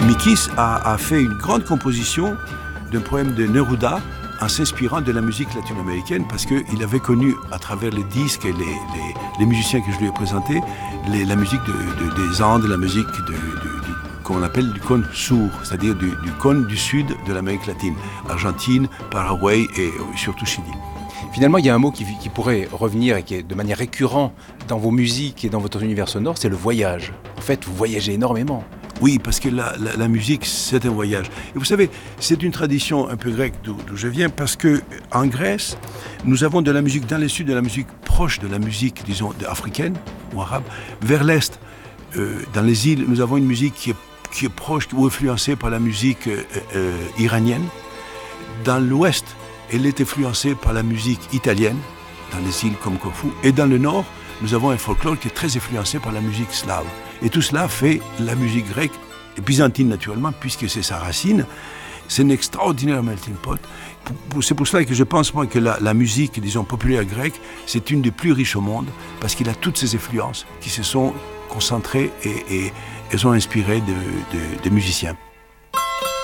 Mikis a fait une grande composition d'un poème de Neruda en s'inspirant de la musique latino-américaine parce qu'il avait connu à travers les disques et les musiciens que je lui ai présentés la musique des Andes, la musique qu'on appelle du cône sourd, c'est-à-dire du cône du sud de l'Amérique latine, Argentine, Paraguay et surtout Chili. Finalement, il y a un mot qui pourrait revenir et qui est de manière récurrente dans vos musiques et dans votre univers sonore, c'est le voyage. En fait, vous voyagez énormément. Oui, parce que la musique, c'est un voyage. Et vous savez, c'est une tradition un peu grecque d'où je viens, parce qu'en Grèce, nous avons de la musique dans le sud, de la musique proche de la musique, disons, africaine ou arabe. Vers l'est, dans les îles, nous avons une musique qui est proche ou influencée par la musique iranienne. Dans l'ouest, elle est influencée par la musique italienne, dans les îles comme Corfou. Et dans le nord, nous avons un folklore qui est très influencé par la musique slave. Et tout cela fait la musique grecque, et byzantine naturellement, puisque c'est sa racine. C'est un extraordinaire melting pot. C'est pour cela que je pense, moi, que la musique, disons, populaire grecque, c'est une des plus riches au monde, parce qu'il a toutes ces influences qui se sont concentrées et elles ont inspiré de musiciens.